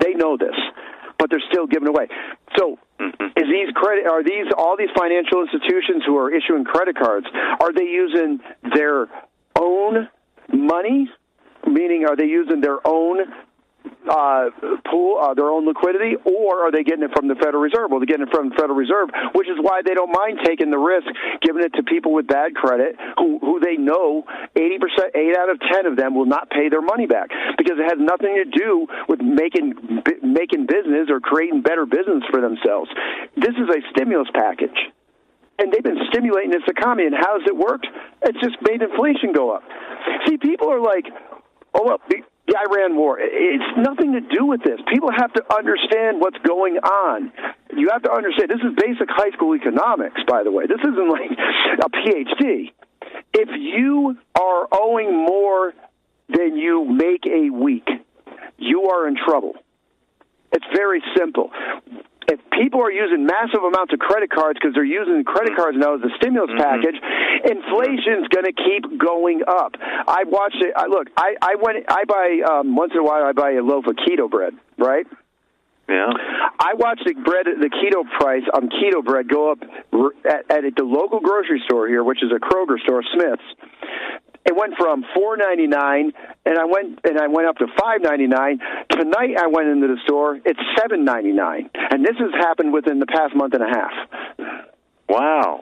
They know this, but they're still giving away. So is all these financial institutions who are issuing credit cards, are they using their own money? Meaning, are they using their own pool, their own liquidity, or are they getting it from the Federal Reserve? Well, they're getting it from the Federal Reserve, which is why they don't mind taking the risk, giving it to people with bad credit who they know 80%, 8 out of 10 of them will not pay their money back, because it has nothing to do with making business or creating better business for themselves. This is a stimulus package. And they've been stimulating this economy, and how has it worked? It's just made inflation go up. See, people are like, oh, well, the Iran war, it's nothing to do with this. People have to understand what's going on. You have to understand, this is basic high school economics, by the way. This isn't like a PhD. If you are owing more than you make a week, you are in trouble. It's very simple. If people are using massive amounts of credit cards because they're using credit cards now as a stimulus package, inflation's going to keep going up. I watched it. I buy once in a while. I buy a loaf of keto bread, right? Yeah. I watched the keto price on keto bread go up at the local grocery store here, which is a Kroger store, Smith's. It went from $4.99, and I went up to $5.99. Tonight, I went into the store. It's $7.99, and this has happened within the past month and a half. Wow.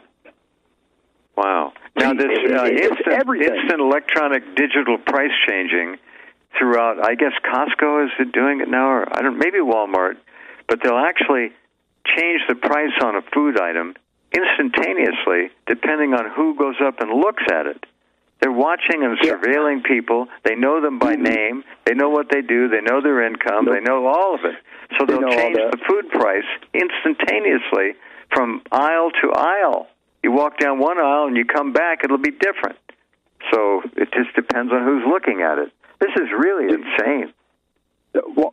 Now, this instant electronic digital price changing throughout. I guess Costco is doing it now, or maybe Walmart, but they'll actually change the price on a food item instantaneously, depending on who goes up and looks at it. They're watching and surveilling people. They know them by name. They know what they do. They know their income. They know all of it. So they'll change the food price instantaneously from aisle to aisle. You walk down one aisle and you come back, it'll be different. So it just depends on who's looking at it. This is really insane. Well,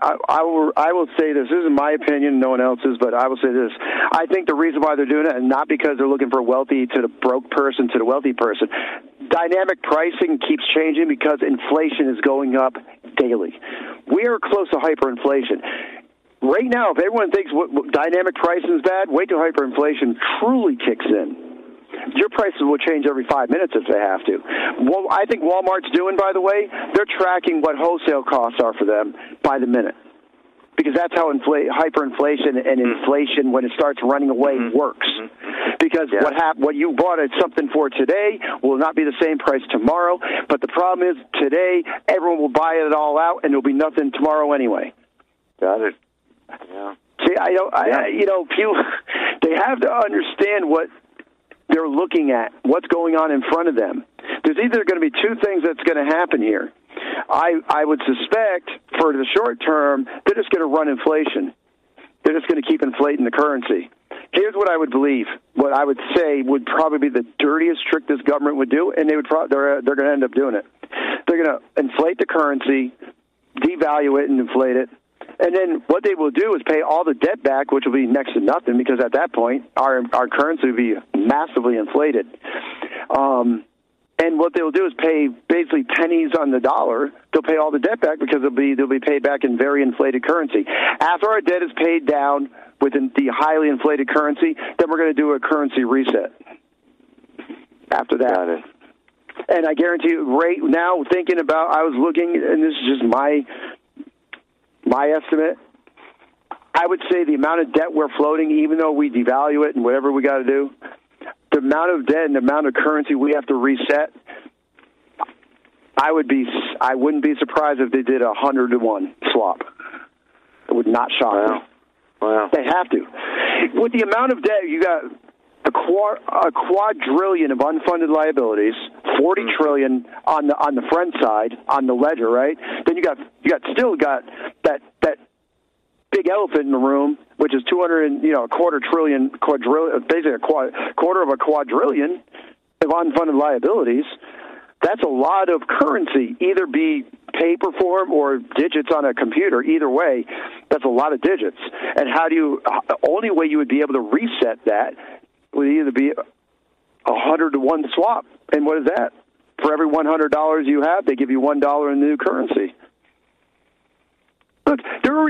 I will say this. This is my opinion, no one else's, but I will say this. I think the reason why they're doing it, and not because they're looking for wealthy to the broke person to the wealthy person, dynamic pricing keeps changing because inflation is going up daily. We are close to hyperinflation. Right now, if everyone thinks dynamic pricing is bad, wait till hyperinflation truly kicks in. Your prices will change every 5 minutes if they have to. Well, I think Walmart's doing, by the way, they're tracking what wholesale costs are for them by the minute. Because that's how hyperinflation and inflation, when it starts running away, works. Because what you bought something for today will not be the same price tomorrow. But the problem is, today, everyone will buy it all out, and there'll be nothing tomorrow anyway. Got it. Yeah. See, people, they have to understand what they're looking at, what's going on in front of them. There's either going to be two things that's going to happen here. I would suspect for the short term, they're just going to run inflation. They're just going to keep inflating the currency. Here's what I would believe. What I would say would probably be the dirtiest trick this government would do, and they're going to end up doing it. They're going to inflate the currency, devalue it, and inflate it. And then what they will do is pay all the debt back, which will be next to nothing, because at that point our currency will be massively inflated. And what they'll do is pay basically pennies on the dollar. They'll pay all the debt back because they'll be paid back in very inflated currency. After our debt is paid down with the highly inflated currency, then we're going to do a currency reset. After that. Got it. And I guarantee you, right now, I was looking, and this is just my estimate, I would say the amount of debt we're floating, even though we devalue it and whatever we got to do, the amount of debt and the amount of currency we have to reset, I wouldn't be surprised if they did 100-to-1 swap. It would not shock me. Wow. They have to. With the amount of debt, you got a quadrillion of unfunded liabilities, 40 trillion on the front side on the ledger, right? Then you still got that big elephant in the room, which is a quadrillion, basically a quarter of a quadrillion of unfunded liabilities. That's a lot of currency, either be paper form or digits on a computer. Either way, that's a lot of digits. And only way you would be able to reset that would either be 100-to-1 swap. And what is that? For every $100 you have, they give you $1 in new currency. Look, there are